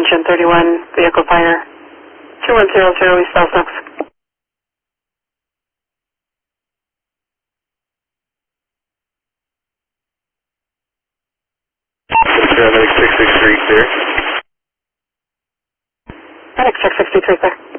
Attention 31, vehicle fire. 2100 East South Knox. Paramedic 663 clear. Medic 663 clear.